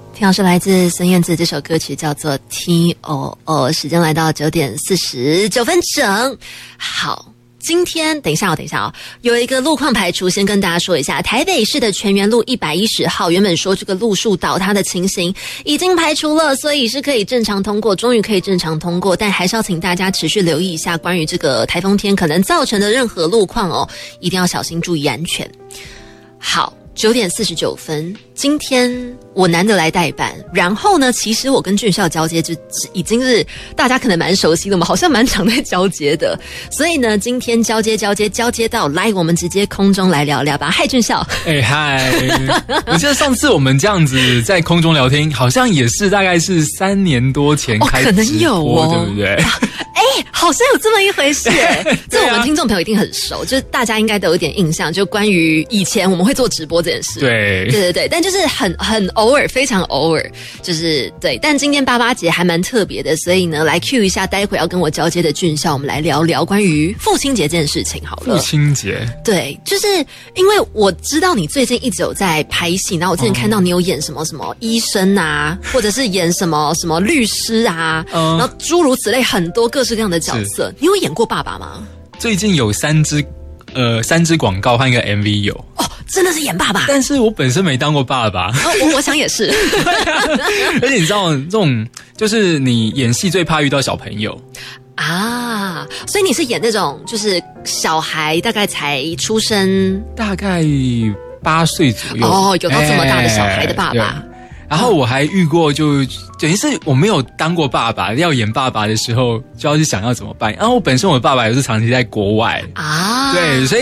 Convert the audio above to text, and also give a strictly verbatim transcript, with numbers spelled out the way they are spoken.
听到是来自孙燕姿，这首歌曲叫做 T O O。 时间来到九点四十九分整。好，今天等一下哦，等一下哦，有一个路况排除，先跟大家说一下，台北市的全园路一百一十号，原本说这个路树倒塌的情形已经排除了，所以是可以正常通过，终于可以正常通过，但还是要请大家持续留意一下关于这个台风天可能造成的任何路况哦，一定要小心注意安全。好，九点四十九分，今天我难得来代班，然后呢，其实我跟俊孝交接就已经是大家可能蛮熟悉的，我们好像蛮常在交接的，所以呢，今天交接交接交接到来，我们直接空中来聊聊吧。嗨，俊孝。 哎嗨，我记得上次我们这样子在空中聊天，好像也是大概是三年多前开始直播， 哦，可能有哦， 对不对？ 哎、欸，好像有这么一回事哎、欸，这我们听众朋友一定很熟，就是大家应该都有点印象，就关于以前我们会做直播这件事。 对， 对对对，但就是很很偶尔，非常偶尔，就是对。但今天八八节还蛮特别的，所以呢，来 cue 一下，待会要跟我交接的俊孝，我们来聊聊关于父亲节这件事情好了。 父亲节， 对，就是因为我知道你最近一直有在拍戏，然后我之前看到你有演什么什么医生啊，或者是演什么什么律师啊，嗯、然后诸如此类很多各式各样的角色。你有演过爸爸吗？ 最近有三支呃三支广告和一个 M V 有哦，真的是演爸爸。 但是我本身没当过爸爸。 哦、我我想也是。 而且你知道这种就是你演戏最怕遇到小朋友啊，所以你是演那种就是小孩大概才出生大概八岁左右哦，有到这么大的小孩的爸爸。 欸然后我还遇过就，就等于是我没有当过爸爸，要演爸爸的时候就要去想要怎么办。然后我本身我的爸爸也是长期在国外啊，对，所以